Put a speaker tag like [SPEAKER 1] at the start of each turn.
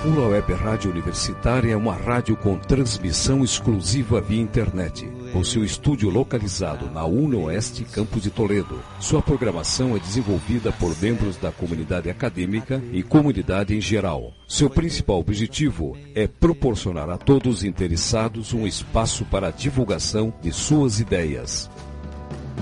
[SPEAKER 1] UNA Web Rádio Universitária é uma rádio com transmissão exclusiva via internet, com seu estúdio localizado na UNA Oeste, Campus de Toledo. Sua programação é desenvolvida por membros da comunidade acadêmica e comunidade em geral. Seu principal objetivo é proporcionar a todos os interessados um espaço para a divulgação de suas ideias.